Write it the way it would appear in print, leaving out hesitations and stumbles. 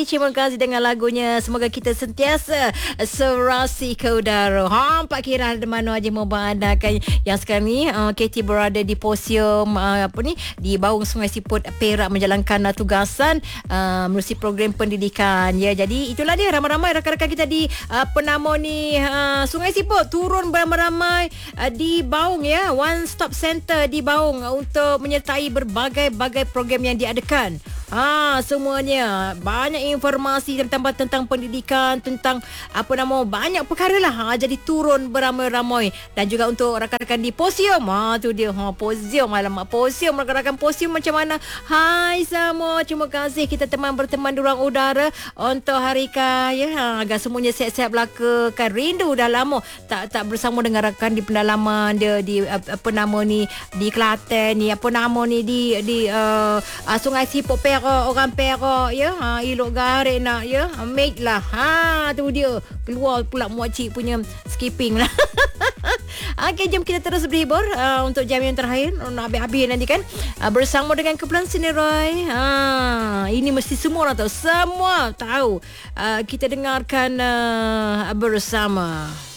terima kasih dengan lagunya. Semoga kita sentiasa serasi ke udara. Hampak kira ada mana aja mau beradakan yang sekarang ni Katie berada di Posium di Baung Sungai Siput Perak menjalankan tugasan menerusi program pendidikan. Ya, jadi itulah dia, ramai-ramai rakan-rakan kita di penama ni Sungai Siput turun beramai-ramai di Baung, ya, One Stop Center di Baung untuk menyertai berbagai-bagai program yang diadakan. Semuanya banyak informasi tentang pendidikan, tentang banyak perkara lah. Jadi turun beramai-ramai. Dan juga untuk rakan-rakan di Posium, tu dia, Posium, alamak Posium, rakan-rakan Posium macam mana? Hai semua, terima kasih kita berteman di ruang udara untuk hari kaya. Agak semuanya siap-siap belaka, kan rindu dah lama tak bersama dengan rakan di pendalaman dia di di Kelantan ni, di Sungai Siput Perak, orang Perak, ya, elok garik nak, ya, make lah, tu dia, keluar pula makcik punya skipping lah. Okey, jom kita terus berhibur untuk jam yang terakhir, nak habis-habis nanti kan, bersama dengan Kumpulan Seni Roy. Ini mesti semua orang tahu, kita dengarkan bersama.